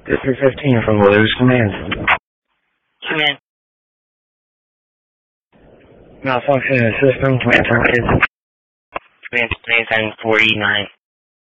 This is 15 from Lou's Command. Command. Malfunction in the system. Command terminated. Command 49.